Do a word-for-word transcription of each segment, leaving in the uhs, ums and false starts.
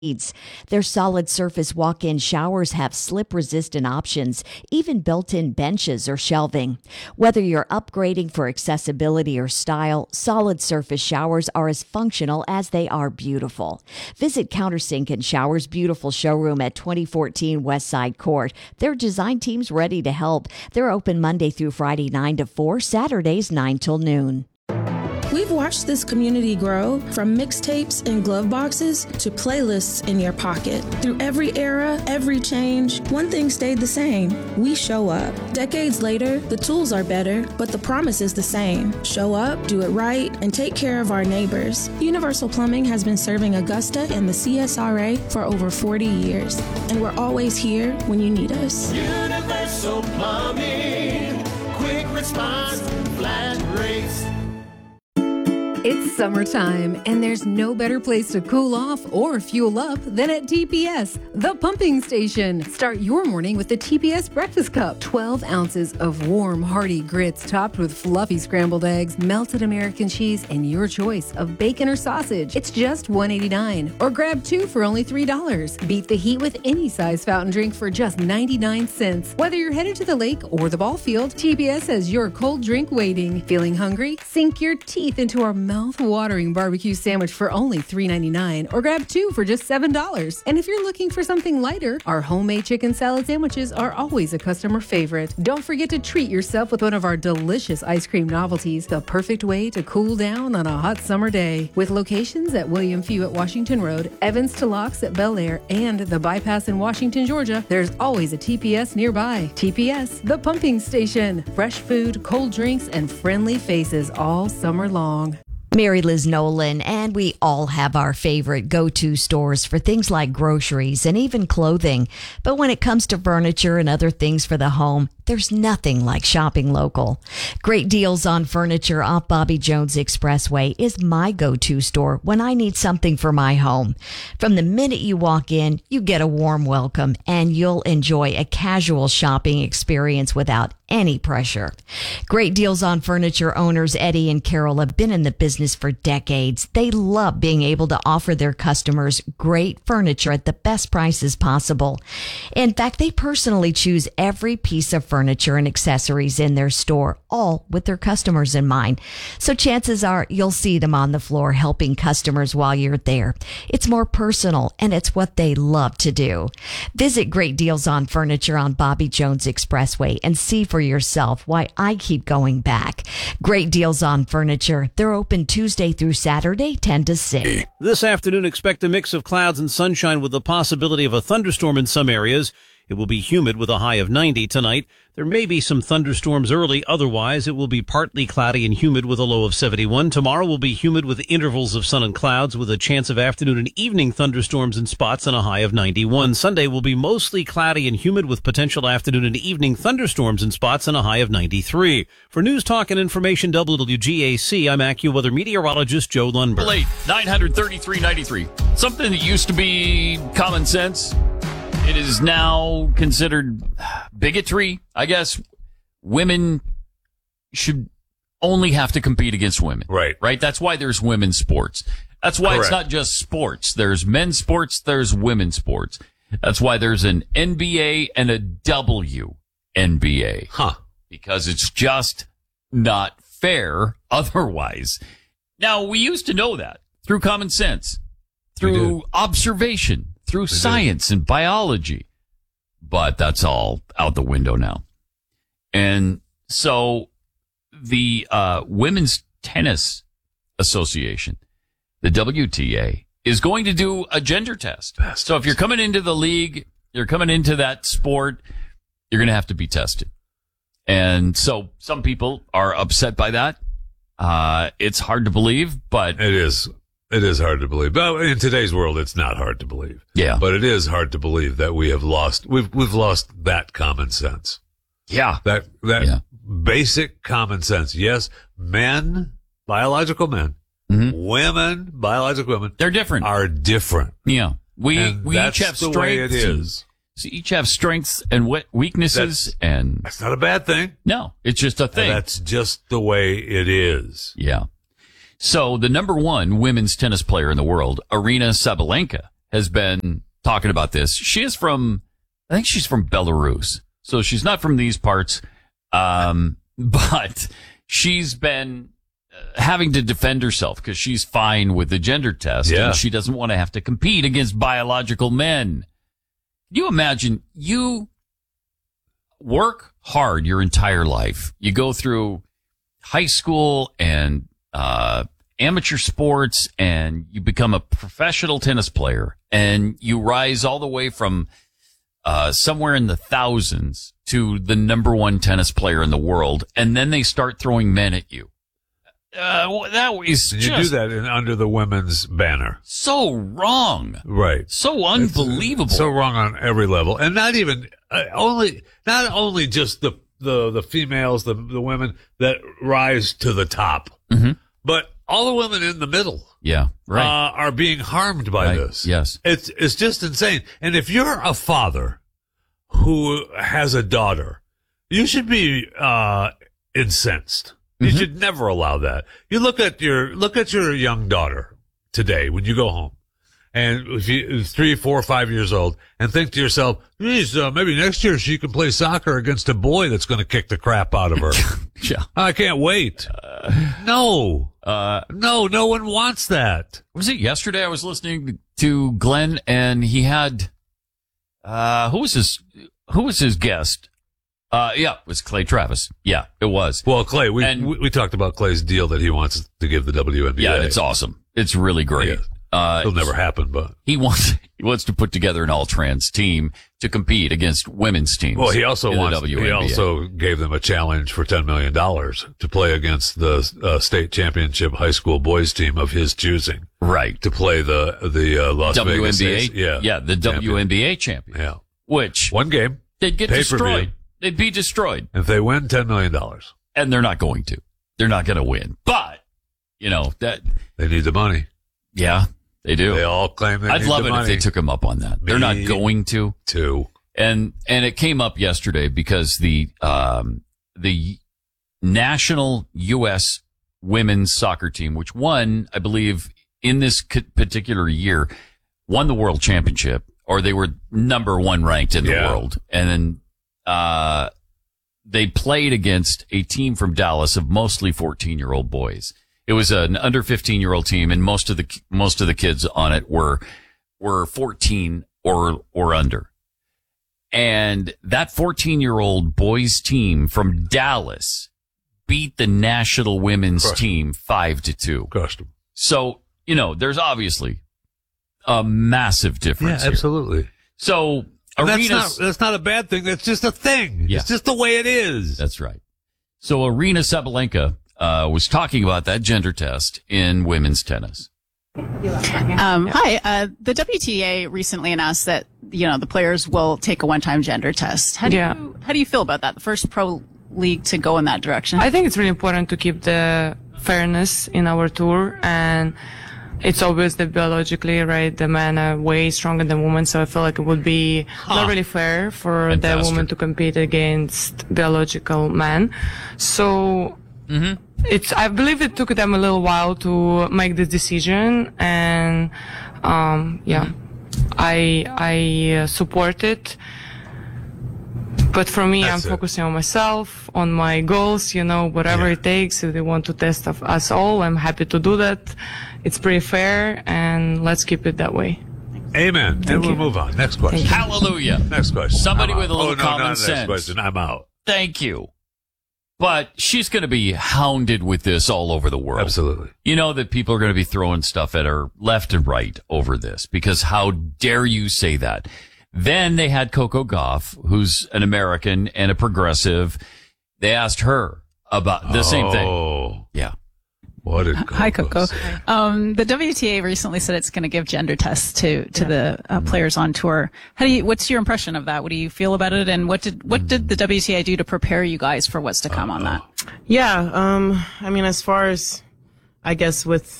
needs. Their solid surface walk-in showers have slip-resistant options, even built-in benches or shelving. Whether you're upgrading for accessibility or style, solid surface showers are as functional as they are beautiful. Visit Countersink and Showers' beautiful showroom at twenty fourteen West Side Court. Their design team's ready to help. They're open Monday through Friday nine to four, Saturdays nine till noon. We've watched this community grow from mixtapes and glove boxes to playlists in your pocket. Through every era, every change, one thing stayed the same. We show up. Decades later, the tools are better, but the promise is the same. Show up, do it right, and take care of our neighbors. Universal Plumbing has been serving Augusta and the C S R A for over forty years, and we're always here when you need us. Universal Plumbing, quick response, flat rates. It's summertime, and there's no better place to cool off or fuel up than at T P S, the pumping station. Start your morning with the T P S breakfast cup. twelve ounces of warm, hearty grits topped with fluffy scrambled eggs, melted American cheese, and your choice of bacon or sausage. It's just one dollar and eighty-nine cents, or grab two for only three dollars. Beat the heat with any size fountain drink for just ninety-nine cents. Whether you're headed to the lake or the ball field, T P S has your cold drink waiting. Feeling hungry? Sink your teeth into our mouth-watering barbecue sandwich for only three dollars and ninety-nine cents, or grab two for just seven dollars. And if you're looking for something lighter, our homemade chicken salad sandwiches are always a customer favorite. Don't forget to treat yourself with one of our delicious ice cream novelties, the perfect way to cool down on a hot summer day. With locations at William Few at Washington Road, Evans to Locks at Bel Air, and the Bypass in Washington, Georgia, there's always a T P S nearby. T P S, the pumping station. Fresh food, cold drinks, and friendly faces all summer long. Mary Liz Nolan, and we all have our favorite go-to stores for things like groceries and even clothing. But when it comes to furniture and other things for the home, there's nothing like shopping local. Great deals on furniture off Bobby Jones Expressway is my go-to store when I need something for my home. From the minute you walk in, you get a warm welcome, and you'll enjoy a casual shopping experience without any pressure. Great deals on furniture owners Eddie and Carol have been in the business for decades. They love being able to offer their customers great furniture at the best prices possible. In fact, they personally choose every piece of furniture and accessories in their store, all with their customers in mind. So chances are you'll see them on the floor helping customers while you're there. It's more personal, and it's what they love to do. Visit Great Deals on Furniture on Bobby Jones Expressway and see for yourself why I keep going back. Great Deals on Furniture. They're open Tuesday through Saturday, ten to six. This afternoon, expect a mix of clouds and sunshine with the possibility of a thunderstorm in some areas. It will be humid with a high of ninety tonight. There may be some thunderstorms early. Otherwise, it will be partly cloudy and humid with a low of seventy-one. Tomorrow will be humid with intervals of sun and clouds with a chance of afternoon and evening thunderstorms in spots and a high of ninety-one. Sunday will be mostly cloudy and humid with potential afternoon and evening thunderstorms in spots and a high of ninety-three. For News Talk and Information W W G A C, I'm AccuWeather meteorologist Joe Lundberg. Late, nine thirty-three ninety-three. Something that used to be common sense. It is now considered bigotry, I guess. Women should only have to compete against women. Right. Right? That's why there's women's sports. That's why Correct. It's not just sports. There's men's sports, there's women's sports. That's why there's an N B A and a W N B A. Huh. Because it's just not fair otherwise. Now, we used to know that through common sense, through observation, through science and biology. But that's all out the window now. And so the uh, Women's Tennis Association, the W T A, is going to do a gender test. Bastards. So if you're coming into the league, you're coming into that sport, you're going to have to be tested. And so some people are upset by that. Uh, it's hard to believe, but it is. It is hard to believe. But in today's world, it's not hard to believe. Yeah. But it is hard to believe that we have lost, we've, we've lost that common sense. Yeah. That, that yeah. basic common sense. Yes, men, biological men, mm-hmm. women, biological women. They're different. Are different. Yeah. We, and we each have the strengths. Way it is. So each have strengths and weaknesses, that's, and that's not a bad thing. No, it's just a thing. And that's just the way it is. Yeah. So the number one women's tennis player in the world, Aryna Sabalenka, has been talking about this. She is from, I think she's from Belarus. So she's not from these parts. Um, but she's been having to defend herself because she's fine with the gender test. Yeah. And she doesn't want to have to compete against biological men. Can you imagine you work hard your entire life? You go through high school and, uh, amateur sports and you become a professional tennis player and you rise all the way from, uh, somewhere in the thousands to the number one tennis player in the world. And then they start throwing men at you. Uh, that is And just you do that in, under the women's banner. so wrong. Right. So unbelievable. So wrong on every level. And not even, uh, only, not only just the, the, the females, the, the women that rise to the top, Mhm. but all the women in the middle. Yeah. Right. Uh, are being harmed by Right. this. Yes. It's, it's just insane. And if you're a father who has a daughter, you should be, uh, incensed. You Mm-hmm. should never allow that. You look at your, look at your young daughter today when you go home. And if you, three, four, five years old and think to yourself, geez, uh, maybe next year she can play soccer against a boy that's going to kick the crap out of her. Yeah. I can't wait. No, Uh, no, no one wants that. was it yesterday? I was listening to Glenn and he had, uh, who was his, who was his guest? Uh, yeah, it was Clay Travis. Yeah, it was. Well, Clay, we, And- we, we talked about Clay's deal that he wants to give the W N B A. Yeah, it's awesome. It's really great. Yes. Uh, It'll never happen, but. he wants, he wants to put together an all trans team to compete against women's teams. Well, he also in the wants, W N B he A. also gave them a challenge for ten million dollars to play against the uh, state championship high school boys team of his choosing. Right. To play the, the, uh, Las W N B A. Vegas. Ace. Yeah. Yeah, the champion. W N B A champion. Yeah. Which One game. they'd get Pay-per-view. destroyed. They'd be destroyed. If they win, ten million dollars. And they're not going to. They're not going to win. But, you know, that, They need the money. yeah, they do. They all claim they I'd need love the it money. if they took him up on that. They're not Me going to. Too. And, and it came up yesterday because the, um, the national U S women's soccer team, which won, I believe, in this c- particular year, won the world championship, or they were number one ranked in the Yeah. world. And then, uh, they played against a team from Dallas of mostly fourteen year old boys. It was an under fifteen year old team, and most of the, most of the kids on it were, were fourteen or, or under. And that fourteen year old boys team from Dallas beat the national women's Crushed. team five to two. Crushed them. So, you know, there's obviously a massive Yeah, difference here. absolutely. So, And that's Arenas, not, that's not a bad thing. That's just a thing. Yeah. It's just the way it is. that's right. So Arena Sabalenka, uh, was talking about that gender test in women's tennis. Um, hi. Uh, the W T A recently announced that you know the players will take a one-time gender test. How do Yeah. you how do you feel about that? The first pro league to go in that direction. I think it's really important to keep the fairness in our tour, and it's obvious that biologically, right, the men are way stronger than women, so I feel like it would be not really fair for And the faster. woman to compete against biological men. So it's, I believe it took them a little while to make this decision, and um, yeah, I I uh, support it. But for me, That's I'm it. focusing on myself, on my goals, you know, whatever Yeah. it takes. If they want to test of us all, I'm happy to do that. It's pretty fair, and let's keep it that way. Amen. And we'll you. move on. Next question. Hallelujah. Next question. Somebody I'm with a out. little oh, no, common not sense. Next question. I'm out. Thank you. But she's going to be hounded with this all over the world. Absolutely. You know that people are going to be throwing stuff at her left and right over this because how dare you say that? Then they had Coco Gauff, who's an American and a progressive. They asked her about the same thing. Oh, Yeah. what did Hi, Coco. say? Um, the W T A recently said it's going to give gender tests to to the uh, players on tour. How do you? What's your impression of that? What do you feel about it? And what did what did the W T A do to prepare you guys for what's to come on that? Yeah, um, I mean, as far as, I guess with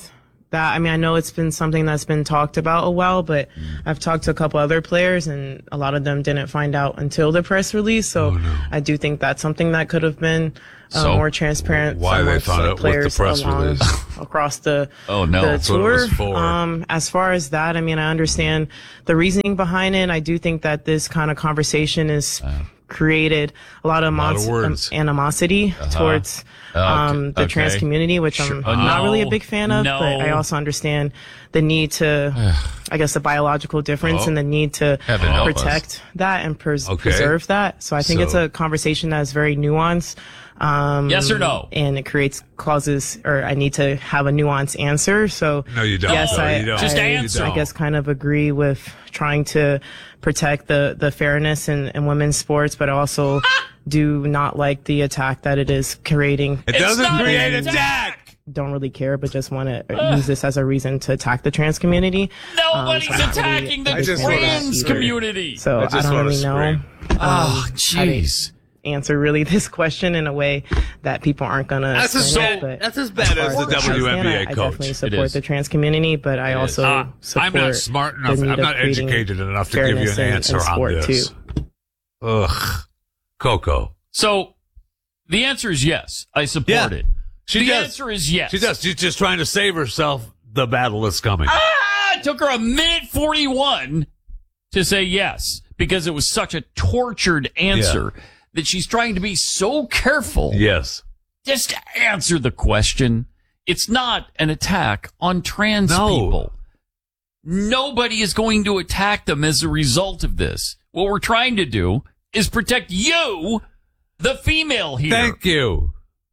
that. I mean, I know it's been something that's been talked about a while, but Mm. I've talked to a couple other players, and a lot of them didn't find out until the press release. So Oh, no. I do think that's something that could have been uh, So, more transparent. why they amongst, found uh, out with the players press along- release. across the Oh, no. the That's what it tour. was for. Um, as far as that, I mean, I understand the reasoning behind it. I do think that this kind of conversation is created a lot of, lot of mons- words. um, animosity towards um, the Okay. trans community, which Sure. I'm Uh, not really a no. big fan of, No. but I also understand the need to, I guess, the biological difference Oh. and the need to Heaven help us. protect that and pres- Okay. preserve that. So I think it's So- a conversation that is very nuanced. Um, Yes or no? And it creates clauses, or I need to have a nuanced answer. So No, you don't. yes, No, I, you don't. Just I, answer. I guess kind of agree with trying to protect the, the fairness in, in women's sports, but I also do not like the attack that it is creating. It doesn't not create an attack. Don't really care, but just want to use this as a reason to attack the trans community. Nobody's Um, so I don't really- attacking I the just wanna trans see- community. So I I, just don't wanna really know. scream. Oh, um, jeez. answer really this question in a way that people aren't gonna. That's as explain bad. it, but That's as bad as the far as I W N B A understand, I, I coach. definitely It support is. the trans community, but I It is. also Uh, support. I'm not smart the enough. need I'm of not creating educated enough to give you fairness an in- answer in on sport, this. too. Ugh, Coco. So the answer is yes. I support Yeah. it. She the does. answer is yes. She does. She's just trying to save herself the battle that's coming. Ah, it took her a minute forty-one to say yes because it was such a tortured answer that she's trying to be so careful. Yes. Just answer the question. It's not an attack on trans No. people. Nobody is going to attack them as a result of this. What we're trying to do is protect you, the female here. Thank you.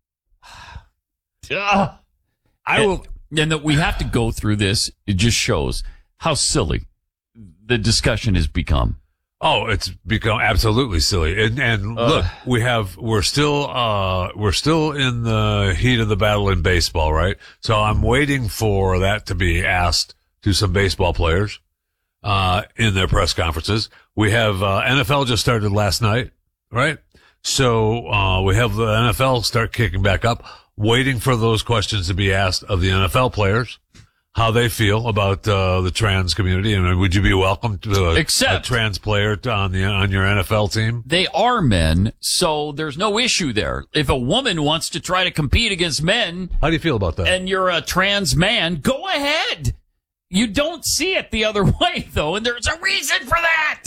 Ugh. I will. And, and that we have to go through this, it just shows how silly the discussion has become. Oh, it's become absolutely silly. And, and look, we have, we're still, uh, we're still in the heat of the battle in baseball, right? So I'm waiting for that to be asked to some baseball players, uh, in their press conferences. We have, uh, N F L just started last night, right? So, uh, we have the N F L start kicking back up, waiting for those questions to be asked of the N F L players. How they feel about uh, the trans community, and would you be welcome to a, Except- a trans player to, on the on your N F L team? They are men, so there's no issue there. If a woman wants to try to compete against men How do you feel about that? and you're a trans man, go ahead. You don't see it the other way, though, and there's a reason for that.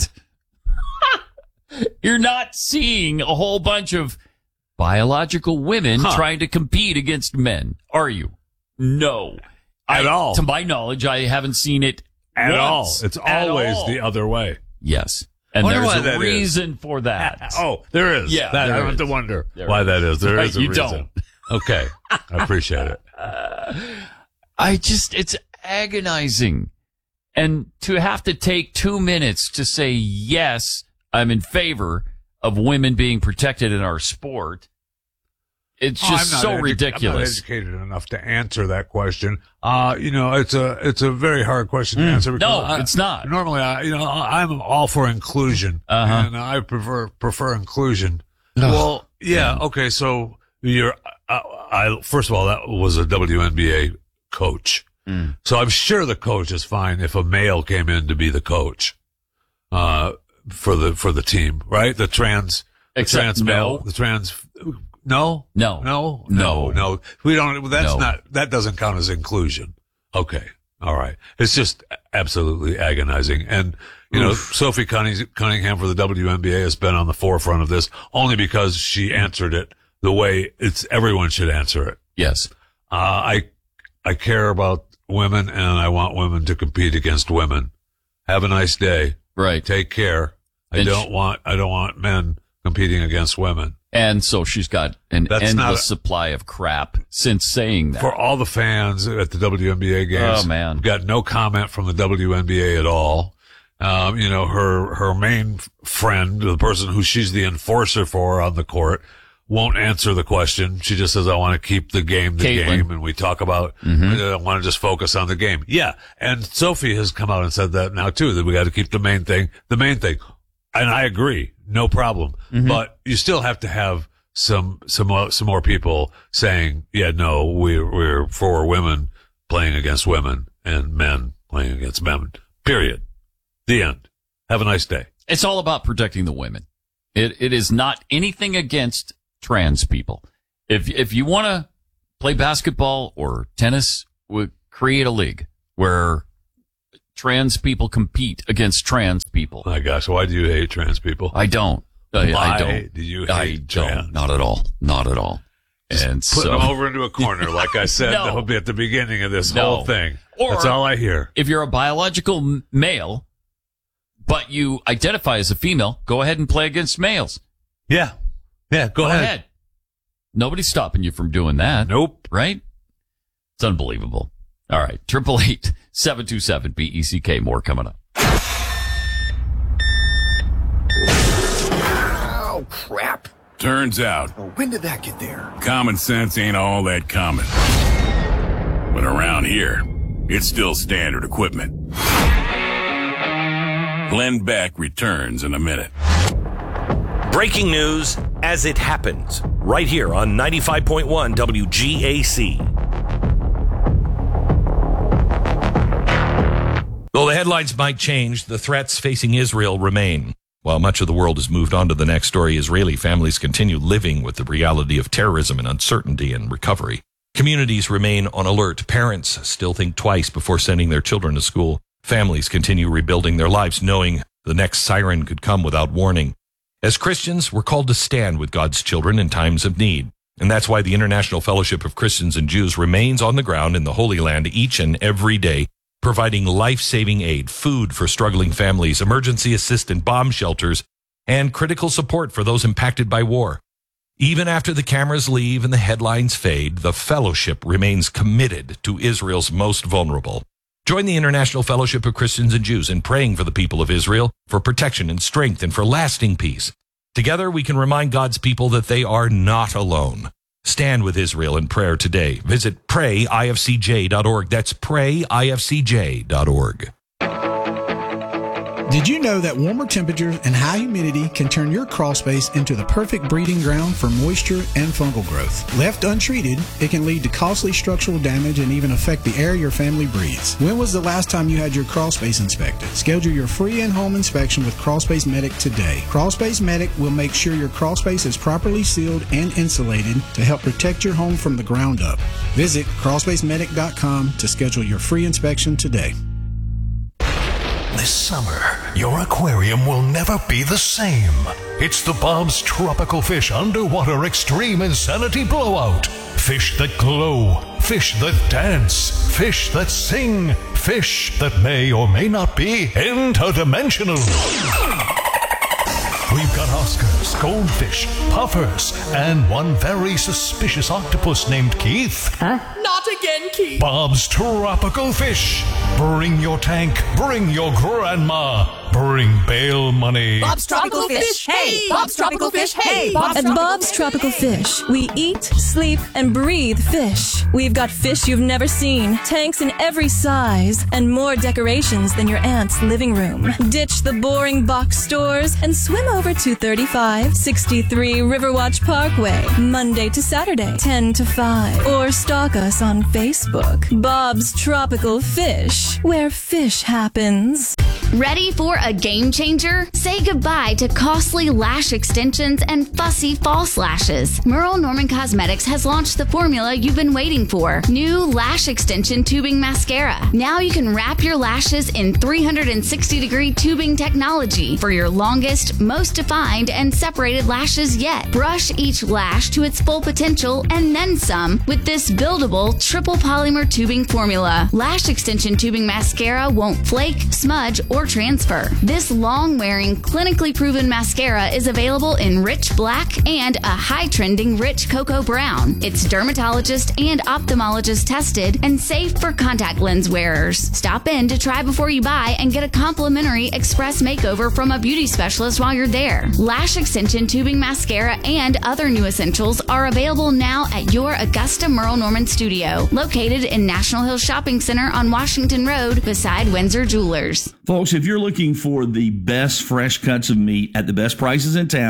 You're not seeing a whole bunch of biological women Huh. trying to compete against men, are you? No. At I- all. To my knowledge, I haven't seen it At all, once. it's At always all. the other way. Yes. And Wonder why there's that a is. reason for that. Oh, there is. Yeah, that, there I have is. to wonder There why is. that is. There Right, is a you reason. don't. Okay, I appreciate it. I just, it's agonizing. And to have to take two minutes to say, yes, I'm in favor of women being protected in our sport. It's Oh, just I'm not so edu- I'm not ridiculous. educated enough to answer that question. Uh, you know, it's a it's a very hard question to answer. because No, I- it's not. Normally, I, you know, I'm all for inclusion, Uh-huh. and I prefer prefer inclusion. Well, yeah, okay. So you're, I, I first of all, that was a W N B A coach, Mm. so I'm sure the coach is fine if a male came in to be the coach, uh, for the for the team, right? The trans, the Except trans male, no. the trans. No, No. no, No. no, no. We don't. That's No. not. That doesn't count as inclusion. Okay, all right. It's just absolutely agonizing. And you know, Sophie Cunning- Cunningham for the W N B A has been on the forefront of this only because she answered it the way it's everyone should answer it. Yes. Uh, I I care about women, and I want women to compete against women. Have a nice day. Right. Take care. I And don't sh- want. I don't want men competing against women. And so she's got an That's endless not a- supply of crap since saying that. For all the fans at the W N B A games, Oh, man. got no comment from the W N B A at all. Um, you know, her her main f- friend, the person who she's the enforcer for on the court, won't answer the question. She just says, "I want to keep the game the Caitlin. game," and we talk about. Mm-hmm. I want to just focus on the game. Yeah, and Sophie has come out and said that now too. That we got to keep the main thing the main thing, and I agree, no problem. Mm-hmm. But you still have to have some some uh, some more people saying, "Yeah, no, we we're for women playing against women and men playing against men. Period. The end. Have a nice day. It's all about protecting the women. It it is not anything against trans people. If if you want to play basketball or tennis, we create a league where trans people compete against trans people. My gosh, why do you hate trans people? I don't. I, why I don't. do you hate I trans? don't. Not at all. Not at all. Just and put so, them over into a corner, like I said No. at the beginning of this No. whole thing. Or That's all I hear. If you're a biological m- male, but you identify as a female, go ahead and play against males. Yeah. Yeah, go, Go ahead. ahead. Nobody's stopping you from doing that. Nope. Right? It's unbelievable. All right. Triple eight, seven two seven, B E C K. More coming up. Oh, crap. Turns out, When did that get there? common sense ain't all that common. But around here, it's still standard equipment. Glenn Beck returns in a minute. Breaking news as it happens, right here on ninety-five point one W G A C. Though the headlines might change, the threats facing Israel remain. While much of the world has moved on to the next story, Israeli families continue living with the reality of terrorism and uncertainty and recovery. Communities remain on alert. Parents still think twice before sending their children to school. Families continue rebuilding their lives, knowing the next siren could come without warning. As Christians, we're called to stand with God's children in times of need. And that's why the International Fellowship of Christians and Jews remains on the ground in the Holy Land each and every day, providing life-saving aid, food for struggling families, emergency assistance, bomb shelters, and critical support for those impacted by war. Even after the cameras leave and the headlines fade, the fellowship remains committed to Israel's most vulnerable. Join the International Fellowship of Christians and Jews in praying for the people of Israel, for protection and strength, and for lasting peace. Together, we can remind God's people that they are not alone. Stand with Israel in prayer today. Visit pray I F C J dot org. That's pray I F C J dot org. Did you know that warmer temperatures and high humidity can turn your crawl space into the perfect breeding ground for moisture and fungal growth? Left untreated, it can lead to costly structural damage and even affect the air your family breathes. When was the last time you had your crawl space inspected? Schedule your free in-home inspection with Crawl Space Medic today. Crawl Space Medic will make sure your crawl space is properly sealed and insulated to help protect your home from the ground up. Visit crawl space medic dot com to schedule your free inspection today. This summer, your aquarium will never be the same. It's the Bob's Tropical Fish Underwater Extreme Insanity Blowout. Fish that glow, fish that dance, fish that sing, fish that may or may not be interdimensional. We've got Oscars, goldfish, puffers, and one very suspicious octopus named Keith. Huh? Not again, Keith. Bob's Tropical Fish. Bring your tank, bring your grandma, bring bail money. Bob's Tropical Fish. Hey, Bob's Tropical Fish. Hey, Bob's At Bob's Tropical Fish, we eat, sleep, and breathe fish. We've got fish you've never seen, tanks in every size, and more decorations than your aunt's living room. Ditch the boring box stores and swim over to thirty-five sixty-three Riverwatch Parkway, Monday to Saturday, ten to five. Or stalk us on Facebook. Bob's Tropical Fish, where fish happens. Ready for a game changer? Say goodbye to costly lash extensions and fussy false lashes. Merle Norman Cosmetics has launched the formula you've been waiting for. New Lash Extension Tubing Mascara. Now you can wrap your lashes in three hundred sixty degree tubing technology for your longest, most defined, and separated lashes yet. Brush each lash to its full potential and then some with this buildable triple polymer tubing formula. Lash Extension Tubing Mascara won't flake, smudge, or transfer. This long-wearing, clinically proven mascara is available in rich black and a high-trending rich cocoa brown. It's dermatologist and ophthalmologist tested and safe for contact lens wearers. Stop in to try before you buy and get a complimentary express makeover from a beauty specialist while you're there. Lash Extension Tubing Mascara and other new essentials are available now at your Augusta Merle Norman studio, located in National Hill Shopping Center on Washington Road beside Windsor Jewelers. Folks, if you're looking for the best fresh cuts of meat at the best prices in town,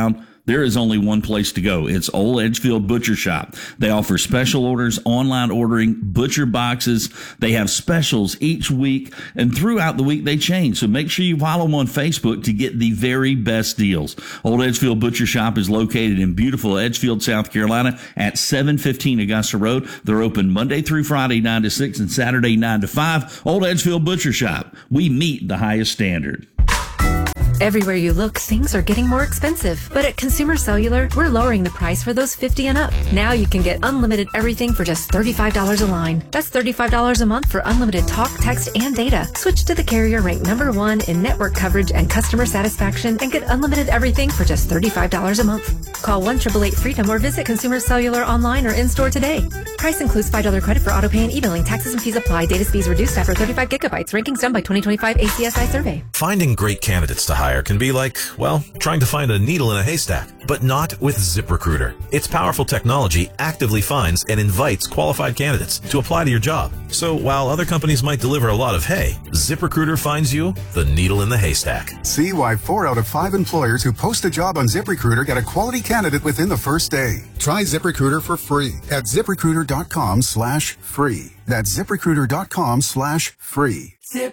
there is only one place to go. It's Old Edgefield Butcher Shop. They offer special orders, online ordering, butcher boxes. They have specials each week, and throughout the week they change. So make sure you follow them on Facebook to get the very best deals. Old Edgefield Butcher Shop is located in beautiful Edgefield, South Carolina at seven fifteen Augusta Road. They're open Monday through Friday, nine to six, and Saturday, nine to five. Old Edgefield Butcher Shop. We meet the highest standard. Everywhere you look, things are getting more expensive. But at Consumer Cellular, we're lowering the price for those fifty and up. Now you can get unlimited everything for just thirty-five dollars a line. That's thirty-five dollars a month for unlimited talk, text, and data. Switch to the carrier ranked number one in network coverage and customer satisfaction and get unlimited everything for just thirty-five dollars a month. Call one eight eight eight FREEDOM or visit Consumer Cellular online or in-store today. Price includes five dollars credit for auto pay and e-billing. Taxes and fees apply. Data speeds reduced after thirty-five gigabytes. Rankings done by twenty twenty-five A C S I survey. Finding great candidates to hire can be like, well, trying to find a needle in a haystack, but not with ZipRecruiter. Its powerful technology actively finds and invites qualified candidates to apply to your job. So while other companies might deliver a lot of hay, ZipRecruiter finds you the needle in the haystack. See why four out of five employers who post a job on ZipRecruiter get a quality candidate within the first day. Try ZipRecruiter for free at ZipRecruiter.com slash free. That's ZipRecruiter.com slash free. Zip